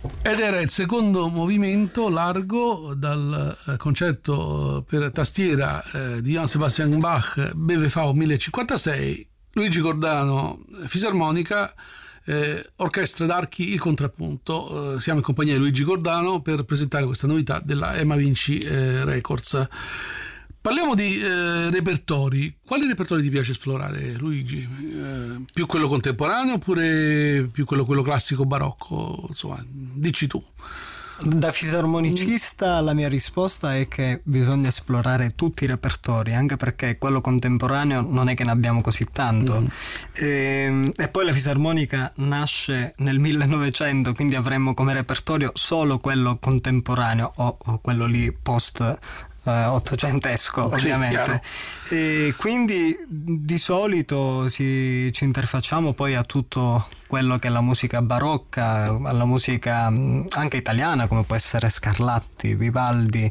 Ed era il secondo movimento largo dal concerto per tastiera di Johann Sebastian Bach, BWV 1056, Luigi Cordano, fisarmonica, orchestra d'archi, il contrappunto. Siamo in compagnia di Luigi Cordano per presentare questa novità della Ema Vinci Records. Parliamo di repertori. Quali repertori ti piace esplorare, Luigi? Più quello contemporaneo oppure più quello classico barocco? Insomma, dici tu. Da fisarmonicista la mia risposta è che bisogna esplorare tutti i repertori, anche perché quello contemporaneo non è che ne abbiamo così tanto. E poi la fisarmonica nasce nel 1900, quindi avremmo come repertorio solo quello contemporaneo o quello lì post ottocentesco, ovviamente. E quindi di solito ci interfacciamo poi a tutto quello che è la musica barocca, alla musica anche italiana, come può essere Scarlatti, Vivaldi.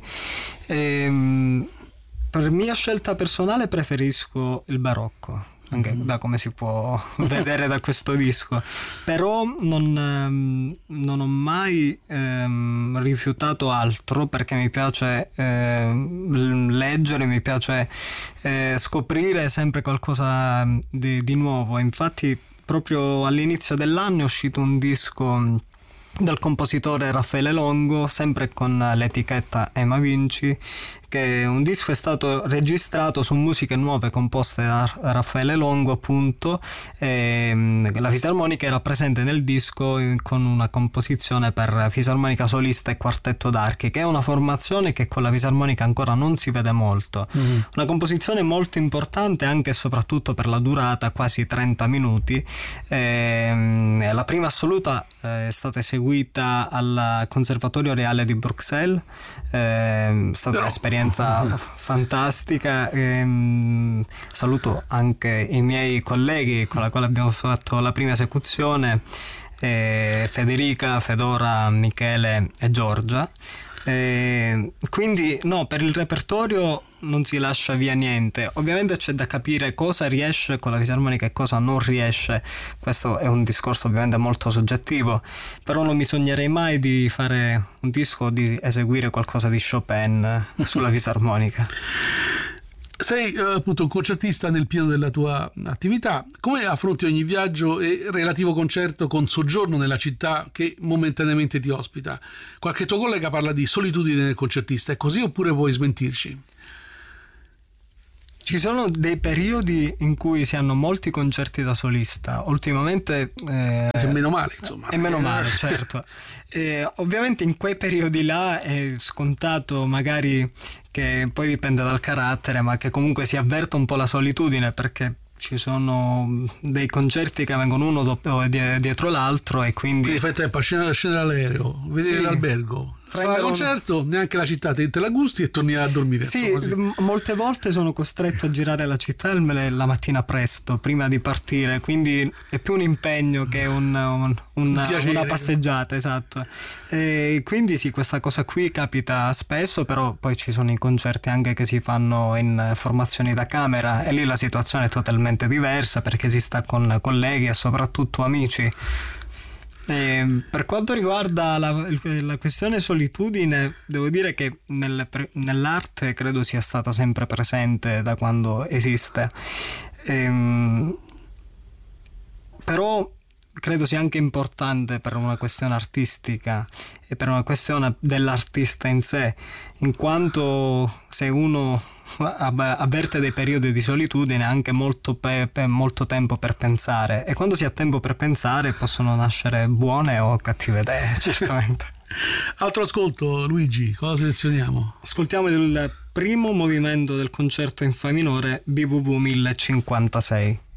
Per mia scelta personale preferisco il barocco, anche da come si può vedere da questo disco, però non ho mai rifiutato altro, perché mi piace leggere, mi piace scoprire sempre qualcosa di nuovo. Infatti proprio all'inizio dell'anno è uscito un disco dal compositore Raffaele Longo, sempre con l'etichetta Ema Vinci, che un disco è stato registrato su musiche nuove composte da Raffaele Longo, appunto. La fisarmonica era presente nel disco con una composizione per fisarmonica solista e quartetto d'archi, che è una formazione che con la fisarmonica ancora non si vede molto. Una composizione molto importante anche e soprattutto per la durata, quasi 30 minuti. La prima assoluta è stata eseguita al Conservatorio Reale di Bruxelles, è stata un'esperienza fantastica. Saluto anche i miei colleghi con la quale abbiamo fatto la prima esecuzione, Federica, Fedora, Michele e Giorgia. Quindi no, per il repertorio non si lascia via niente. Ovviamente c'è da capire cosa riesce con la fisarmonica e cosa non riesce. Questo è un discorso ovviamente molto soggettivo, però non mi sognerei mai di fare un disco o di eseguire qualcosa di Chopin sulla fisarmonica. Sei appunto un concertista nel pieno della tua attività. Come affronti ogni viaggio e relativo concerto con soggiorno nella città che momentaneamente ti ospita? Qualche tuo collega parla di solitudine del concertista, è così oppure puoi smentirci? Ci sono dei periodi in cui si hanno molti concerti da solista. Ultimamente è meno male, insomma. È meno male, certo. Ovviamente in quei periodi là è scontato magari che poi dipende dal carattere, ma che comunque si avverta un po' la solitudine, perché ci sono dei concerti che vengono uno dopo dietro l'altro e quindi fai tempo a scendere all'aereo, vedere l'albergo, fare il concerto, neanche la città te la gusti e torni a dormire. Sì, molte volte sono costretto a girare la città la mattina presto prima di partire, quindi è più un impegno che una passeggiata, esatto. E quindi sì, questa cosa qui capita spesso, però poi ci sono i concerti anche che si fanno in formazioni da camera e lì la situazione è totalmente diversa, perché si sta con colleghi e soprattutto amici. Per quanto riguarda la questione solitudine, devo dire che nell'arte credo sia stata sempre presente da quando esiste, però credo sia anche importante per una questione artistica e per una questione dell'artista in sé, in quanto se uno avverte dei periodi di solitudine ha anche molto tempo per pensare, e quando si ha tempo per pensare possono nascere buone o cattive idee, certamente. Altro ascolto, Luigi, cosa selezioniamo? Ascoltiamo il primo movimento del concerto in fa minore, BWV 1056.